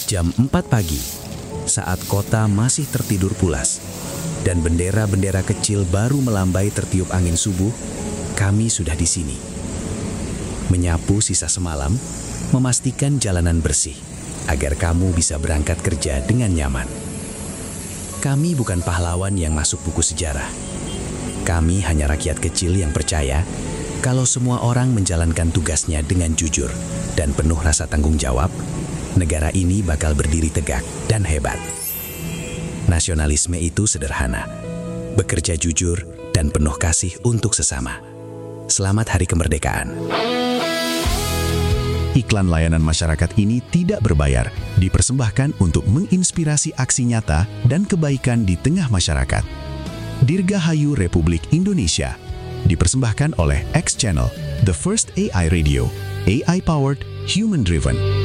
Jam 4 pagi, saat kota masih tertidur pulas, dan bendera-bendera kecil baru melambai tertiup angin subuh, kami sudah di sini. Menyapu sisa semalam, memastikan jalanan bersih, agar kamu bisa berangkat kerja dengan nyaman. Kami bukan pahlawan yang masuk buku sejarah. Kami hanya rakyat kecil yang percaya kalau semua orang menjalankan tugasnya dengan jujur dan penuh rasa tanggung jawab, negara ini bakal berdiri tegak dan hebat. Nasionalisme itu sederhana, bekerja jujur dan penuh kasih untuk sesama. Selamat Hari Kemerdekaan. Iklan layanan masyarakat ini tidak berbayar, dipersembahkan untuk menginspirasi aksi nyata dan kebaikan di tengah masyarakat. Dirgahayu Republik Indonesia, dipersembahkan oleh X Channel, The First AI Radio, AI Powered, Human Driven.